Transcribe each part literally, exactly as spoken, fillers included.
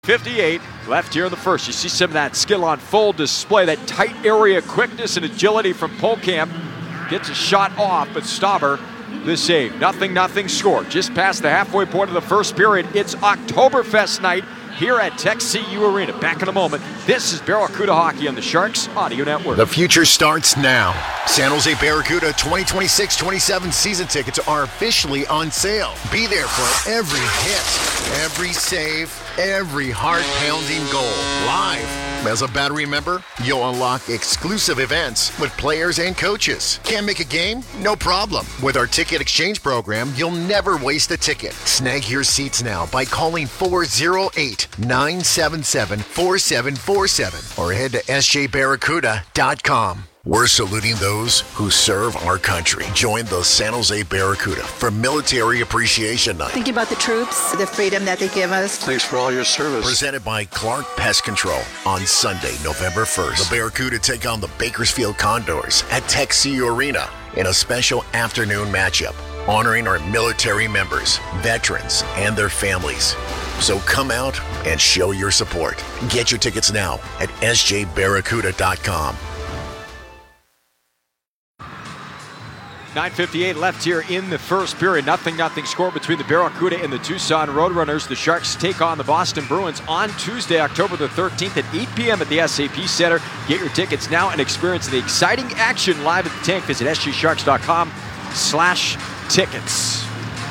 fifty-eight left here in the first. You see some of that skill on full display, that tight area quickness and agility from Polkamp. Gets a shot off, but Stauber the save. Nothing, nothing score. Just past the halfway point of the first period. It's Oktoberfest night here at Tech C U Arena. Back in a moment. This is Barracuda Hockey on the Sharks Audio Network. The future starts now. San Jose Barracuda twenty twenty-six twenty-seven season tickets are officially on sale. Be there for every hit, every save, every heart-pounding goal. Live. As a Battery member, you'll unlock exclusive events with players and coaches. Can't make a game? No problem. With our ticket exchange program, you'll never waste a ticket. Snag your seats now by calling four oh eight, nine seven seven, four seven four seven or head to s j barracuda dot com. We're saluting those who serve our country. Join the San Jose Barracuda for Military Appreciation Night. Thinking about the troops, the freedom that they give us. Thanks for all your service. Presented by Clark Pest Control on Sunday, November first. The Barracuda take on the Bakersfield Condors at Tech C U Arena in a special afternoon matchup, honoring our military members, veterans, and their families. So come out and show your support. Get your tickets now at s j barracuda dot com. nine fifty-eight left here in the first period. Nothing, nothing score between the Barracuda and the Tucson Roadrunners. The Sharks take on the Boston Bruins on Tuesday, October the thirteenth at eight p.m. at the S A P Center. Get your tickets now and experience the exciting action live at the tank. Visit s g sharks dot com slash tickets.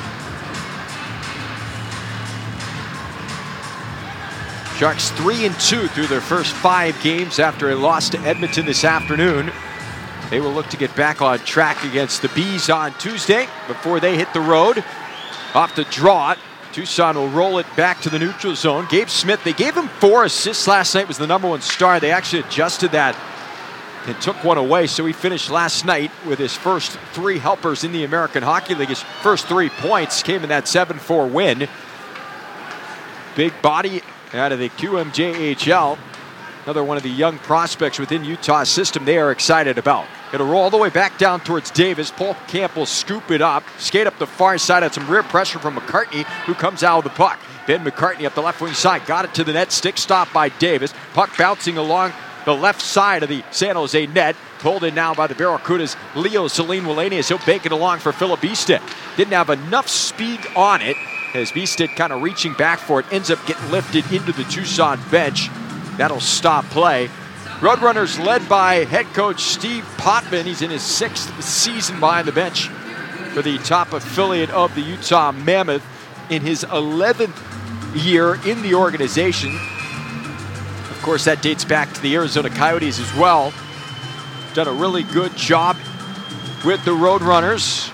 Sharks three and two through their first five games after a loss to Edmonton this afternoon. They will look to get back on track against the Bees on Tuesday before they hit the road. Off the draw, Tucson will roll it back to the neutral zone. Gabe Smith, they gave him four assists last night, was the number one star. They actually adjusted that and took one away, so he finished last night with his first three helpers in the American Hockey League. His first three points came in that seven four win. Big body out of the Q M J H L. Another one of the young prospects within Utah's system they are excited about. It'll roll all the way back down towards Davis. Polkamp will scoop it up, skate up the far side, had some rear pressure from McCartney, who comes out with the puck. Ben McCartney up the left wing side, got it to the net, stick stop by Davis. Puck bouncing along the left side of the San Jose net. Pulled in now by the Barracudas, Leo Celine Wallenius. He'll bake it along for Philip Beested. Didn't have enough speed on it, as Beested kind of reaching back for it, ends up getting lifted into the Tucson bench. That'll stop play. Roadrunners led by head coach Steve Potvin. He's in his sixth season behind the bench for the top affiliate of the Utah Mammoth in his eleventh year in the organization. Of course, that dates back to the Arizona Coyotes as well. Done a really good job with the Roadrunners.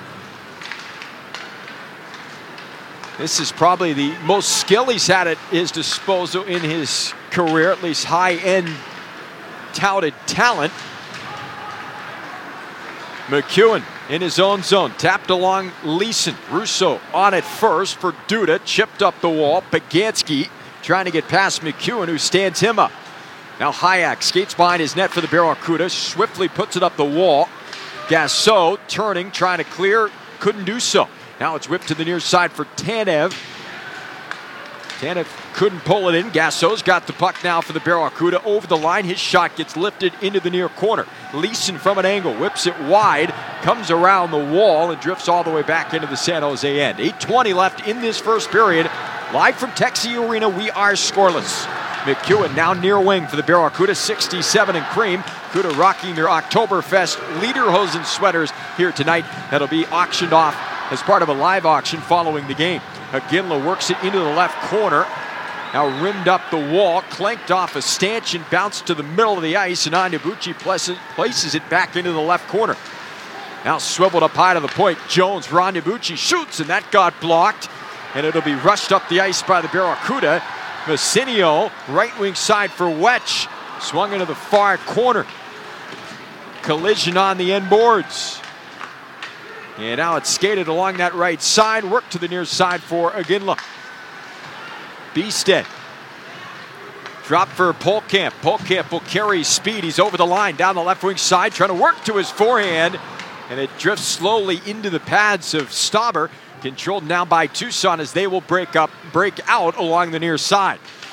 This is probably the most skill he's had at his disposal in his career, at least high-end touted talent. McEwen in his own zone, tapped along Leeson. Russo on it first for Duda, chipped up the wall. Pagansky trying to get past McEwen, who stands him up. Now Hayek skates behind his net for the Barracuda, swiftly puts it up the wall. Gasso turning, trying to clear, couldn't do so. Now it's whipped to the near side for Tanev. Tanev couldn't pull it in. Gasso's got the puck now for the Barracuda over the line. His shot gets lifted into the near corner. Leeson from an angle whips it wide, comes around the wall and drifts all the way back into the San Jose end. eight twenty left in this first period. Live from Tech C U Arena, we are scoreless. McEwen now near wing for the Barracuda, sixty-seven in cream. Cuda rocking their Oktoberfest Lederhosen sweaters here tonight. That'll be auctioned off as part of a live auction following the game. Aginla works it into the left corner. Now rimmed up the wall, clanked off a stanchion, bounced to the middle of the ice, and Onyebuchi places it back into the left corner. Now swiveled up high to the point. Jones, Onyebuchi shoots, and that got blocked. And it'll be rushed up the ice by the Barracuda. Messinio, right wing side for Wetch. Swung into the far corner. Collision on the end boards. And now it's skated along that right side. Work to the near side for Aginla. Beested. Drop for Polkamp. Polkamp will carry speed. He's over the line down the left wing side, trying to work to his forehand. And it drifts slowly into the pads of Stauber. Controlled now by Tucson as they will break up, break out along the near side.